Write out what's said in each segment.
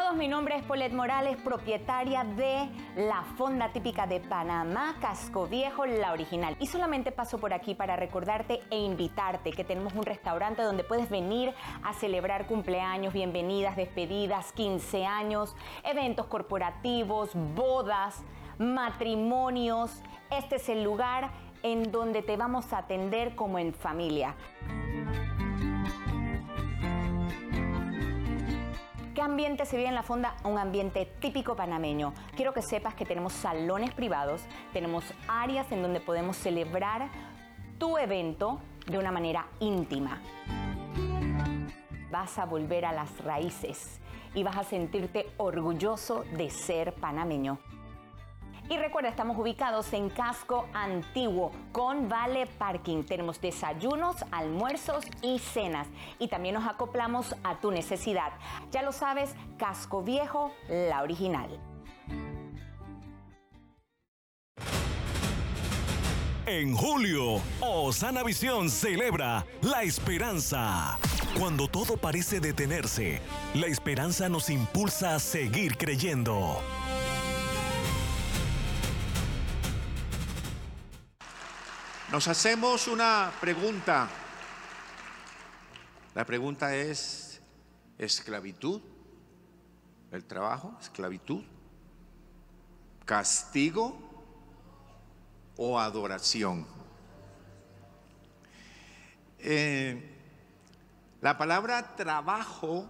todos, mi nombre es Paulette Morales, propietaria de la fonda típica de Panamá, Casco Viejo, la original. Y solamente paso por aquí para recordarte e invitarte que tenemos un restaurante donde puedes venir a celebrar cumpleaños, bienvenidas, despedidas, 15 años, eventos corporativos, bodas, matrimonios. Este es el lugar en donde te vamos a atender como en familia. ¿Qué ambiente se vive en la fonda? Un ambiente típico panameño. Quiero que sepas que tenemos salones privados, tenemos áreas en donde podemos celebrar tu evento de una manera íntima. Vas a volver a las raíces y vas a sentirte orgulloso de ser panameño. Y recuerda, estamos ubicados en Casco Antiguo con Vale Parking. Tenemos desayunos, almuerzos y cenas. Y también nos acoplamos a tu necesidad. Ya lo sabes, Casco Viejo, la original. En julio, Osana Visión celebra la esperanza. Cuando todo parece detenerse, la esperanza nos impulsa a seguir creyendo. Nos hacemos una pregunta. La pregunta es: ¿esclavitud? ¿El trabajo? ¿Esclavitud? ¿Castigo o adoración? La palabra trabajo,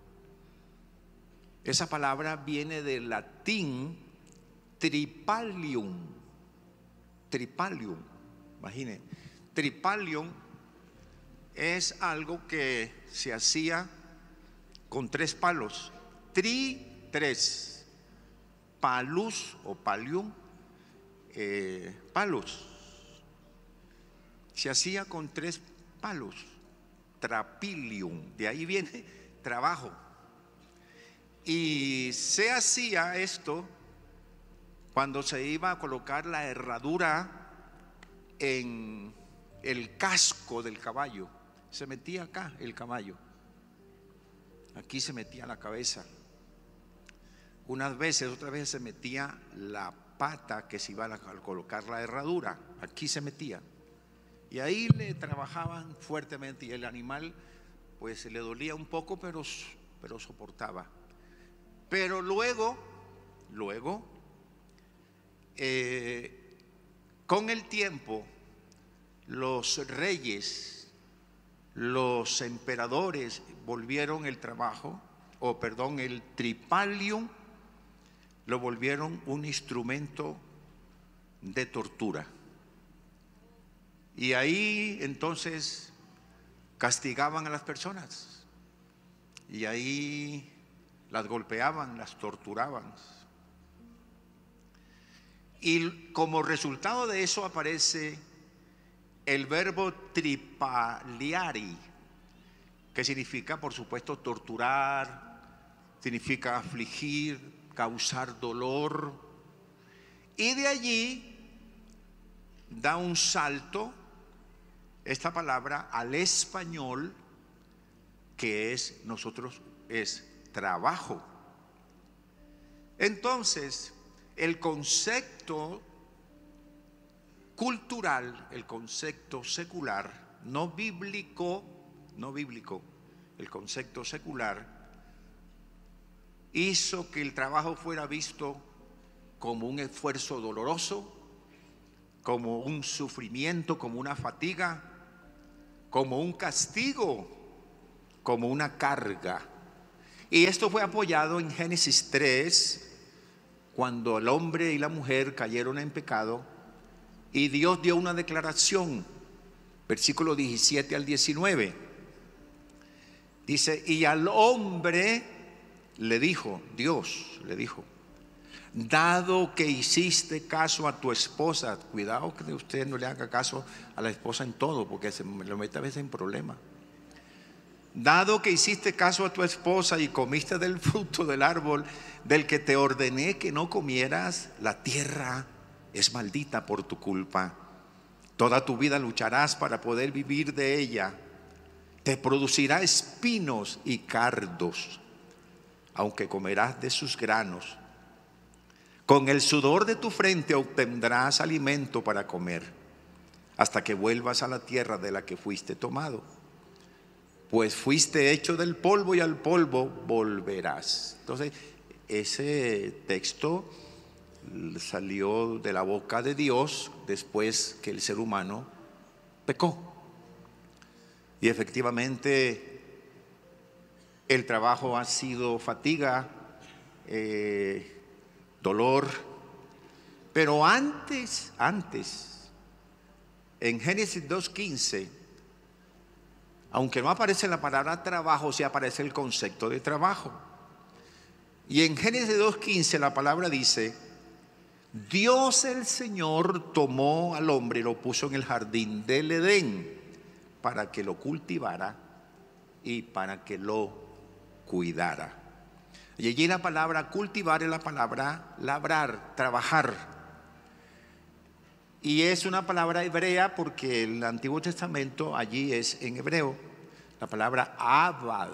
esa palabra viene del latín tripalium. Tripalium. Imagine, tripalium es algo que se hacía con 3 palos. Tres. Palus o palium, palos. Se hacía con 3 palos. Trapilium, de ahí viene trabajo. Y se hacía esto cuando se iba a colocar la herradura en el casco del caballo. Se metía acá el caballo, aquí se metía la cabeza. Unas veces, otras veces se metía la pata que se iba a colocar la herradura, aquí se metía. Y ahí le trabajaban fuertemente y el animal pues se le dolía un poco, pero soportaba. Pero luego con el tiempo, los reyes, los emperadores volvieron el tripalium, lo volvieron un instrumento de tortura. Y ahí entonces castigaban a las personas. Y ahí las golpeaban, las torturaban. Y como resultado de eso aparece el verbo tripaliari, que significa, por supuesto, torturar, significa afligir, causar dolor. Y de allí da un salto esta palabra al español, que es trabajo. Entonces, el concepto cultural, el concepto secular, no bíblico, el concepto secular hizo que el trabajo fuera visto como un esfuerzo doloroso, como un sufrimiento, como una fatiga, como un castigo, como una carga. Y esto fue apoyado en Génesis 3, cuando el hombre y la mujer cayeron en pecado, y Dios dio una declaración, versículo 17 al 19. Dice: y al hombre le dijo, Dios le dijo: dado que hiciste caso a tu esposa. Cuidado que usted no le haga caso a la esposa en todo, porque se lo mete a veces en problemas. Dado que hiciste caso a tu esposa y comiste del fruto del árbol del que te ordené que no comieras, la tierra es maldita por tu culpa. Toda tu vida lucharás para poder vivir de ella. Te producirá espinos y cardos. aunque comerás de sus granos. Con el sudor de tu frente obtendrás alimento para comer, hasta que vuelvas a la tierra de la que fuiste tomado. Pues fuiste hecho del polvo y al polvo volverás. Entonces, ese texto salió de la boca de Dios después que el ser humano pecó. Y efectivamente, el trabajo ha sido fatiga, dolor. Pero antes, en Génesis 2:15, aunque no aparece la palabra trabajo, sí aparece el concepto de trabajo. Y en Génesis 2:15 la palabra dice: Dios el Señor tomó al hombre y lo puso en el jardín del Edén para que lo cultivara y para que lo cuidara. Y allí la palabra cultivar es la palabra labrar, trabajar. Y es una palabra hebrea porque el Antiguo Testamento allí es en hebreo, la palabra abad.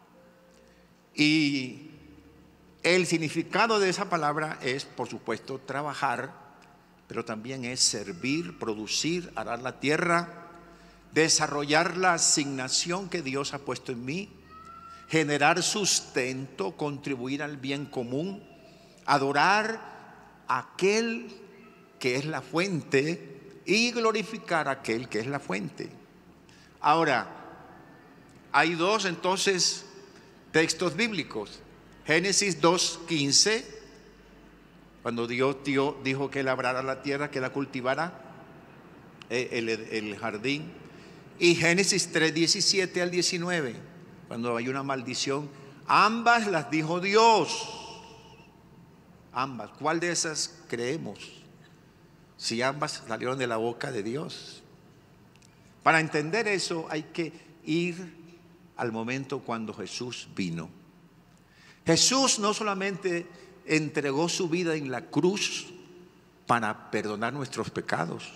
Y el significado de esa palabra es, por supuesto, trabajar, pero también es servir, producir, arar la tierra, desarrollar la asignación que Dios ha puesto en mí, generar sustento, contribuir al bien común, adorar a aquel que es la fuente y glorificar a aquel que es la fuente. Ahora, hay dos entonces textos bíblicos. Génesis 2:15, cuando Dios dijo que labrara la tierra, que la cultivara, el jardín. Y Génesis 3:17 al 19, cuando hay una maldición. Ambas las dijo Dios. Ambas. ¿Cuál de esas creemos? Si ambas salieron de la boca de Dios. Para entender eso hay que ir al momento cuando Jesús vino. Jesús no solamente entregó su vida en la cruz para perdonar nuestros pecados,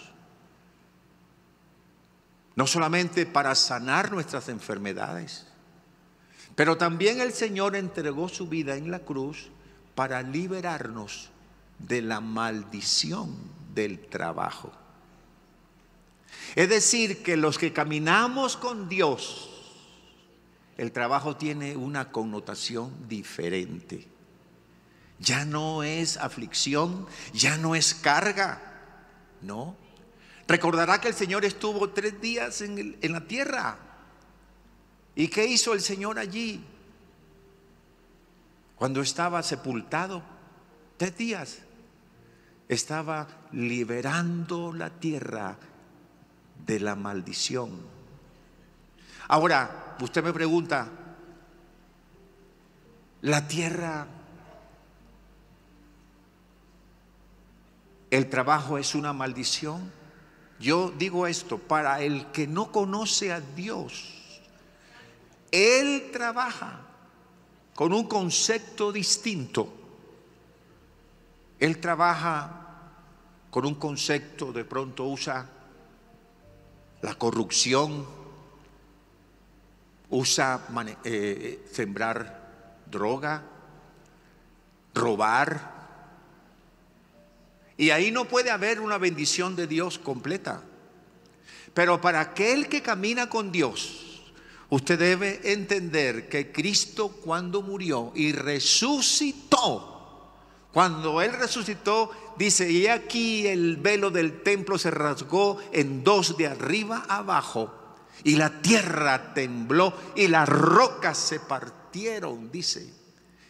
no solamente para sanar nuestras enfermedades, pero también el Señor entregó su vida en la cruz para liberarnos de la maldición del trabajo. Es decir, que los que caminamos con Dios, el trabajo tiene una connotación diferente. Ya no es aflicción, ya no es carga, no. Recordará que el Señor estuvo 3 días en la tierra. ¿Y qué hizo el Señor allí? Cuando estaba sepultado, 3 días, estaba liberando la tierra de la maldición. Ahora, usted me pregunta, ¿la tierra, el trabajo es una maldición? Yo digo esto, para el que no conoce a Dios, Él trabaja con un concepto distinto. Él trabaja con un concepto, de pronto usa la corrupción, usa sembrar droga, robar. Y ahí no puede haber una bendición de Dios completa. Pero para aquel que camina con Dios, usted debe entender que Cristo, cuando murió y resucitó, cuando Él resucitó, dice: y aquí el velo del templo se rasgó en 2 de arriba abajo, y la tierra tembló y las rocas se partieron, dice.